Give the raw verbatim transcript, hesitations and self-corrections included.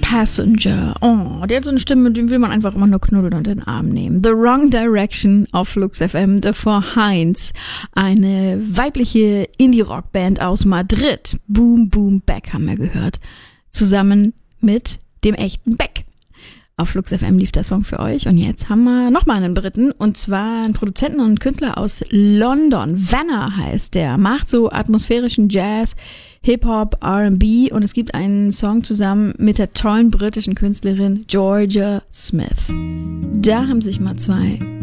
Passenger. Oh, der hat so eine Stimme, den will man einfach immer nur knuddeln und in den Arm nehmen. The Wrong Direction auf Flux F M. Davor Heinz, eine weibliche Indie-Rock-Band aus Madrid. Boom Boom Back haben wir gehört. Zusammen mit dem echten Beck. Auf Flux F M lief der Song für euch. Und jetzt haben wir nochmal einen Briten. Und zwar einen Produzenten und Künstler aus London. Vanna heißt der. Macht so atmosphärischen Jazz, Hip-Hop, R and B. Und es gibt einen Song zusammen mit der tollen britischen Künstlerin Georgia Smith. Da haben sich mal zwei